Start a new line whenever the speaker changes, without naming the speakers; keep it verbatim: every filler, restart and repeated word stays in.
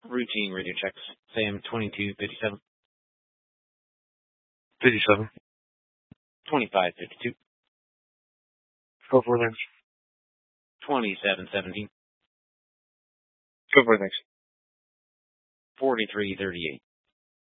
Routine radio checks. Sam twenty-two fifty-seven.
fifty-seven.
twenty-five fifty-two.
Go for it, thanks.
twenty-seven seventeen.
Go for it, thanks.
forty-three thirty-eight.